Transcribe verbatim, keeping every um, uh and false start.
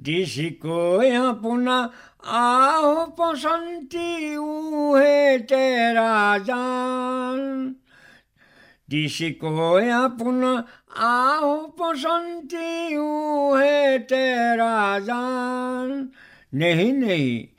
जिसको अपना आहो पसंती उहे तेरा जान, जिसको अपना आहो पसंती उहे तेरा जान। नहीं नहीं